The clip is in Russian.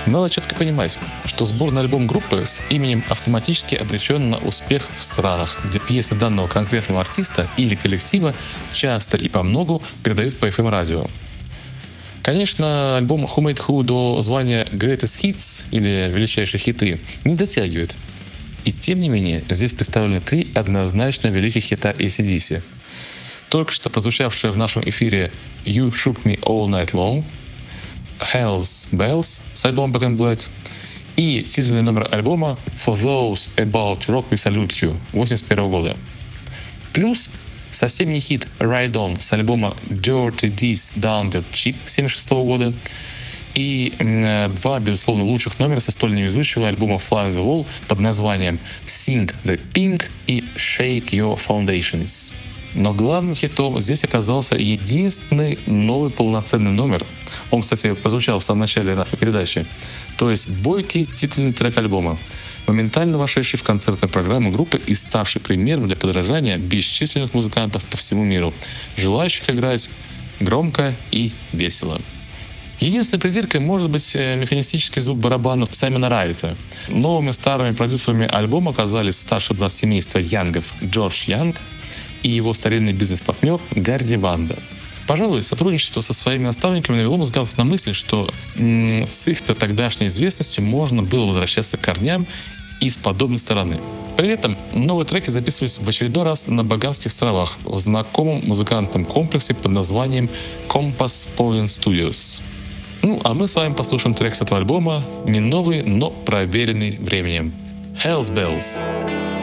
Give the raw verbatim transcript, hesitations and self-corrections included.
Надо четко понимать, что сборный альбом группы с именем автоматически обречен на успех в странах, где пьесы данного конкретного артиста или коллектива часто и по многу передают по эф эм-радио. Конечно, альбом Who Made Who до звания Greatest Hits или величайшие хиты не дотягивает. И тем не менее, здесь представлены три однозначно великих хита эй си ди си. Только что прозвучавшая в нашем эфире You Shook Me All Night Long, Hell's Bells с альбома Back in Black и титульный номер альбома For Those About to Rock We Salute You восемьдесят первого года. Плюс совсем не хит Ride On с альбома Dirty Deeds Down the Cheap семьдесят шестого года и э, два, безусловно, лучших номера со столь невезучего альбома Fly the Wall под названием Sing the Pink и Shake Your Foundations. Но главным хитом здесь оказался единственный новый полноценный номер. Он, кстати, прозвучал в самом начале нашей передачи. То есть бойкий титульный трек альбома, моментально вошедший в концертную программу группы и ставший примером для подражания бесчисленных музыкантов по всему миру, желающих играть громко и весело. Единственной придиркой может быть механистический звук барабанов Саймона Райта. Новыми старыми продюсерами альбома оказались старший брат семейства Янгов Джордж Янг и его старинный бизнес-партнер Гарри Ванда. Пожалуй, сотрудничество со своими наставниками навело музыкантов на мысль, что м- с их-то тогдашней известностью можно было возвращаться к корням и с подобной стороны. При этом новые треки записывались в очередной раз на Багамских островах в знакомом музыкантном комплексе под названием Compass Point Studios. Ну, а мы с вами послушаем трек с этого альбома, не новый, но проверенный временем. Hell's Bells.